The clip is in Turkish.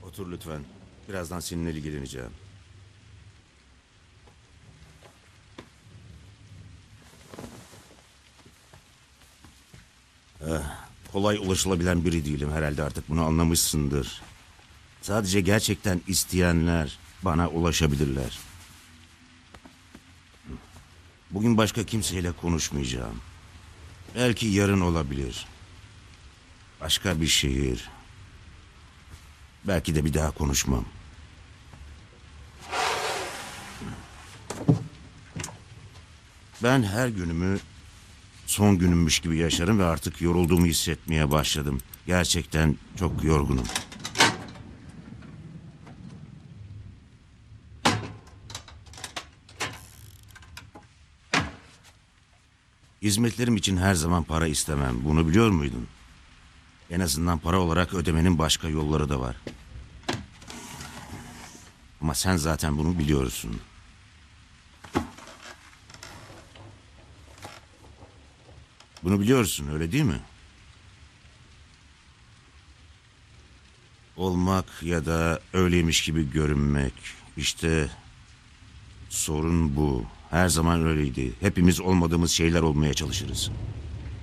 Otur lütfen. Birazdan seninle ilgileneceğim. Kolay ulaşılabilen biri değilim, herhalde artık bunu anlamışsındır. Sadece gerçekten isteyenler bana ulaşabilirler. Bugün başka kimseyle konuşmayacağım. Belki yarın olabilir. Başka bir şehir. Belki de bir daha konuşmam. Ben her günümü son günümmüş gibi yaşarım ve artık yorulduğumu hissetmeye başladım. Gerçekten çok yorgunum. Hizmetlerim için her zaman para istemem. Bunu biliyor muydun? En azından para olarak ödemenin başka yolları da var. Ama sen zaten bunu biliyorsun. Bunu biliyorsun, öyle değil mi? Olmak ya da öyleymiş gibi görünmek. İşte sorun bu. Her zaman öyleydi. Hepimiz olmadığımız şeyler olmaya çalışırız.